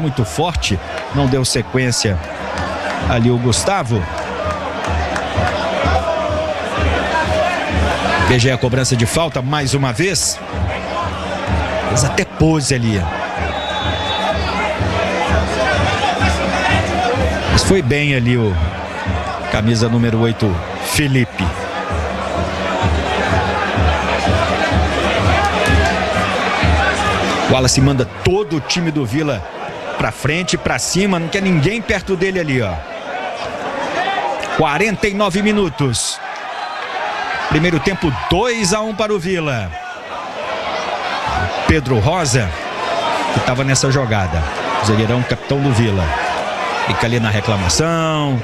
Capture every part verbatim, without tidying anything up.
muito forte, não deu sequência ali o Gustavo. Veja a cobrança de falta mais uma vez. Fez até pose ali. Mas foi bem ali o camisa número oito, Felipe. O Wallace manda todo o time do Vila pra frente, pra cima, não quer ninguém perto dele ali, ó. quarenta e nove minutos. Primeiro tempo, dois a um para o Vila. Pedro Rosa, que estava nessa jogada. Zagueirão, capitão do Vila. Fica ali na reclamação.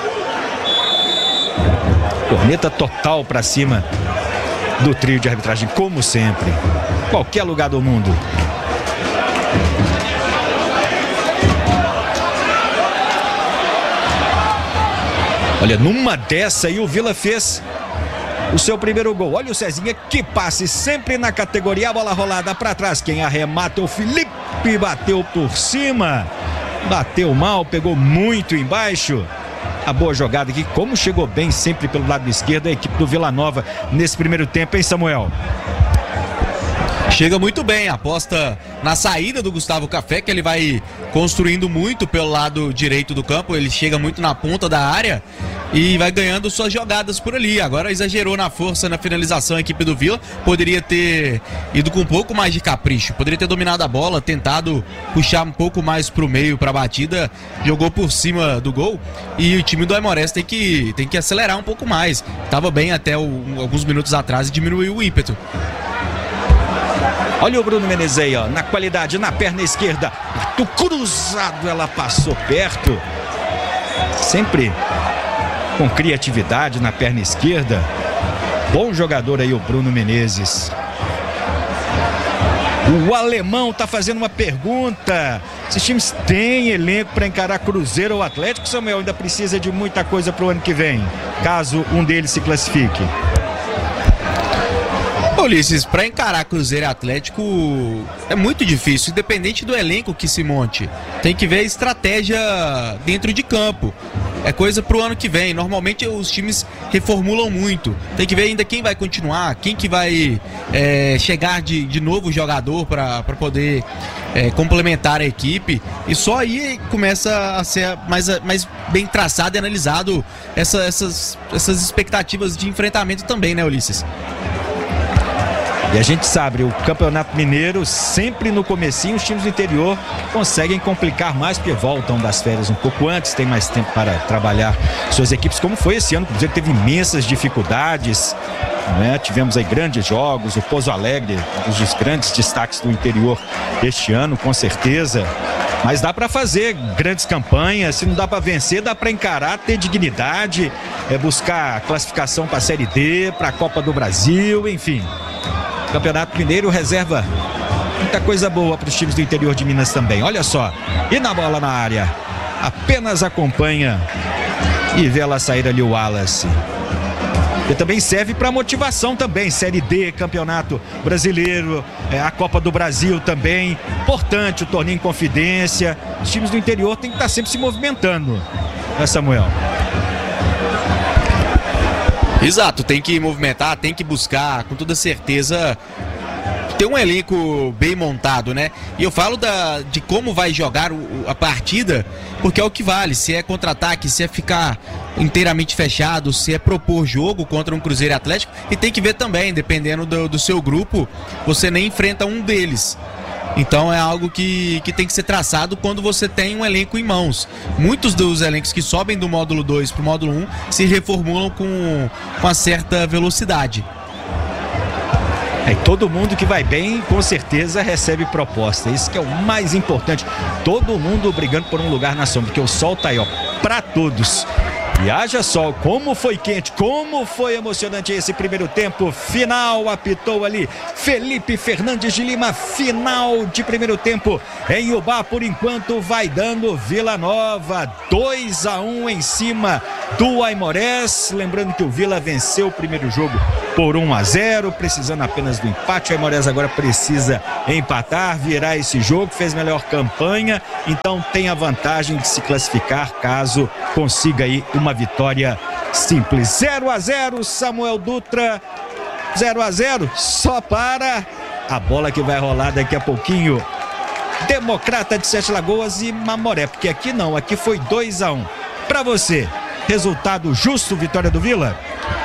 Corneta total pra cima do trio de arbitragem, como sempre. Qualquer lugar do mundo. Olha, numa dessa aí o Vila fez o seu primeiro gol. Olha o Cezinha, que passe sempre na categoria. A bola rolada para trás. Quem arremata é o Felipe. Bateu por cima. Bateu mal, pegou muito embaixo. A boa jogada aqui, como chegou bem sempre pelo lado esquerdo a equipe do Vila Nova nesse primeiro tempo, hein, Samuel? Chega muito bem, aposta na saída do Gustavo Café, que ele vai construindo muito pelo lado direito do campo. Ele chega muito na ponta da área e vai ganhando suas jogadas por ali. Agora exagerou na força, na finalização a equipe do Vila. Poderia ter ido com um pouco mais de capricho, poderia ter dominado a bola, tentado puxar um pouco mais pro meio, pra batida. Jogou por cima do gol e o time do Aimorés tem que, tem que acelerar um pouco mais. Tava bem até o, alguns minutos atrás e diminuiu o ímpeto. Olha o Bruno Menezes aí, ó, na qualidade, na perna esquerda. Do cruzado, ela passou perto. Sempre com criatividade na perna esquerda. Bom jogador aí o Bruno Menezes. O alemão tá fazendo uma pergunta. Esses times têm elenco para encarar Cruzeiro ou Atlético? Samuel, ainda precisa de muita coisa pro ano que vem, caso um deles se classifique. Ulisses, para encarar Cruzeiro e Atlético é muito difícil, independente do elenco que se monte. Tem que ver a estratégia dentro de campo. É coisa pro ano que vem. Normalmente os times reformulam muito. Tem que ver ainda quem vai continuar, quem que vai é, chegar de, de novo jogador para poder é, complementar a equipe. E só aí começa a ser mais, mais bem traçado e analisado essa, essas, essas expectativas de enfrentamento também, né, Ulisses? E a gente sabe, o Campeonato Mineiro, sempre no comecinho, os times do interior conseguem complicar mais, porque voltam das férias um pouco antes, tem mais tempo para trabalhar suas equipes, como foi esse ano. O Cruzeiro teve imensas dificuldades, né? Tivemos aí grandes jogos, o Pouso Alegre, um dos grandes destaques do interior este ano, com certeza. Mas dá para fazer grandes campanhas, se não dá para vencer, dá para encarar, ter dignidade, é buscar classificação para a Série D, para a Copa do Brasil, enfim. Campeonato Mineiro reserva muita coisa boa para os times do interior de Minas também. Olha só, e na bola na área, apenas acompanha e vê ela sair ali o Wallace. E também serve para motivação também, Série D, Campeonato Brasileiro, é, a Copa do Brasil também. Importante o torneio em Confidência. Os times do interior têm que estar sempre se movimentando, né, Samuel? Exato, tem que movimentar, tem que buscar, com toda certeza, ter um elenco bem montado, né? E eu falo da, de como vai jogar o, a partida, porque é o que vale. Se é contra-ataque, se é ficar inteiramente fechado, se é propor jogo contra um Cruzeiro e Atlético. E tem que ver também, dependendo do, do seu grupo, você nem enfrenta um deles. Então é algo que, que tem que ser traçado quando você tem um elenco em mãos. Muitos dos elencos que sobem do módulo dois para o módulo um se reformulam com, com uma certa velocidade. É, todo mundo que vai bem, com certeza, recebe proposta. Isso que é o mais importante. Todo mundo brigando por um lugar na sombra, porque o sol tá aí, ó, para todos. E haja sol, como foi quente, como foi emocionante esse primeiro tempo. Final, apitou ali Felipe Fernandes de Lima. Final de primeiro tempo em Ubá. Por enquanto vai dando Vila Nova, dois a um em cima do Aimorés. Lembrando que o Vila venceu o primeiro jogo por um a zero, precisando apenas do empate. O Aimorés agora precisa empatar, virar esse jogo, fez melhor campanha, então tem a vantagem de se classificar caso consiga aí uma vitória simples. zero a zero, Samuel Dutra, zero a zero, só para a bola que vai rolar daqui a pouquinho. Democrata de Sete Lagoas e Mamoré, porque aqui não, aqui foi dois a um. Para você, resultado justo, vitória do Vila?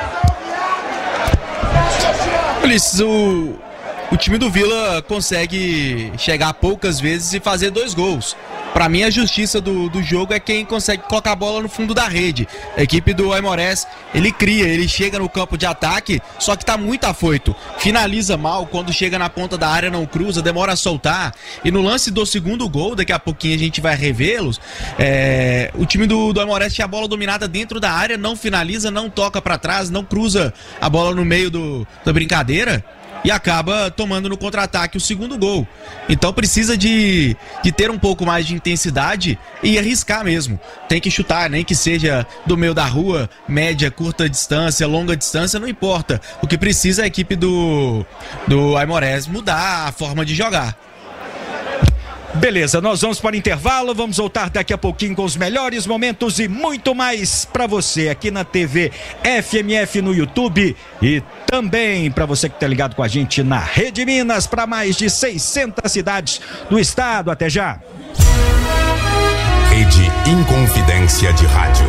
Ulisses, o, o time do Vila consegue chegar poucas vezes e fazer dois gols. Para mim, a justiça do, do jogo é quem consegue colocar a bola no fundo da rede. A equipe do Aimorés, ele cria, ele chega no campo de ataque, só que tá muito afoito. Finaliza mal, quando chega na ponta da área não cruza, demora a soltar. E no lance do segundo gol, daqui a pouquinho a gente vai revê-los, é, o time do, do Aimorés tinha a bola dominada dentro da área, não finaliza, não toca para trás, não cruza a bola no meio do, da brincadeira. E acaba tomando no contra-ataque o segundo gol. Então precisa de, de ter um pouco mais de intensidade e arriscar mesmo. Tem que chutar, nem que seja do meio da rua, média, curta distância, longa distância, não importa. O que precisa é a equipe do, do Aimorés mudar a forma de jogar. Beleza, nós vamos para o intervalo, vamos voltar daqui a pouquinho com os melhores momentos e muito mais para você aqui na T V F M F no YouTube e também para você que está ligado com a gente na Rede Minas para mais de seiscentas cidades do estado. Até já. Rede Inconfidência de Rádio.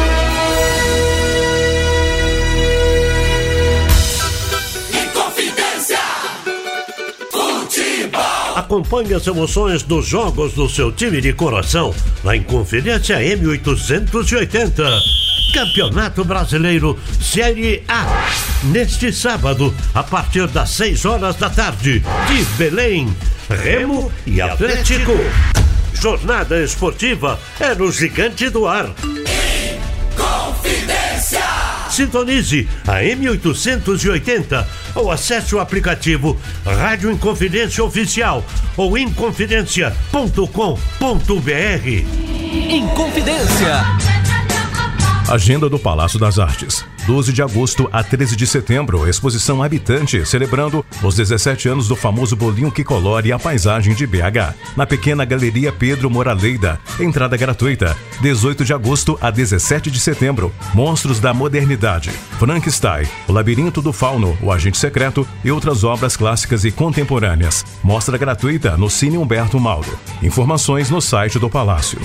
Acompanhe as emoções dos jogos do seu time de coração na Inconfidência M oitocentos e oitenta. Campeonato Brasileiro Série A. Neste sábado, a partir das seis horas da tarde, de Belém, Remo e Atlético. Jornada esportiva é no Gigante do Ar. Inconfidência. Sintonize a M oitocentos e oitenta ou acesse o aplicativo Rádio Inconfidência Oficial ou inconfidência ponto com ponto br. Inconfidência. Agenda do Palácio das Artes. doze de agosto a treze de setembro, exposição Habitante, celebrando os dezessete anos do famoso bolinho que colore a paisagem de B H. Na pequena Galeria Pedro Moraleida, entrada gratuita. dezoito de agosto a dezessete de setembro, Monstros da Modernidade, Frankenstein, O Labirinto do Fauno, O Agente Secreto e outras obras clássicas e contemporâneas. Mostra gratuita no Cine Humberto Mauro. Informações no site do Palácio.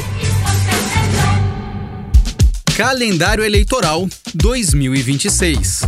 Calendário Eleitoral dois mil e vinte e seis.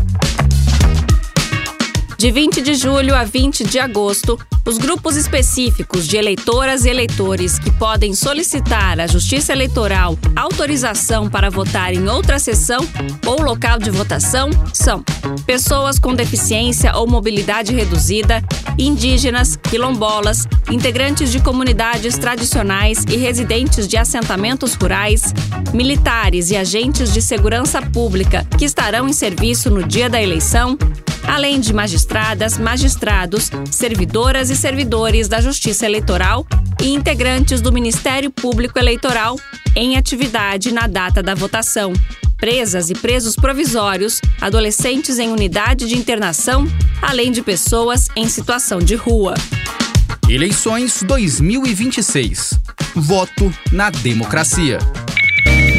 De vinte de julho a vinte de agosto, os grupos específicos de eleitoras e eleitores que podem solicitar à Justiça Eleitoral autorização para votar em outra sessão ou local de votação são pessoas com deficiência ou mobilidade reduzida, indígenas, quilombolas, integrantes de comunidades tradicionais e residentes de assentamentos rurais, militares e agentes de segurança pública que estarão em serviço no dia da eleição, além de magistradas, magistrados, servidoras e servidores da Justiça Eleitoral e integrantes do Ministério Público Eleitoral em atividade na data da votação, presas e presos provisórios, adolescentes em unidade de internação, além de pessoas em situação de rua. Eleições dois mil e vinte e seis. Voto na democracia.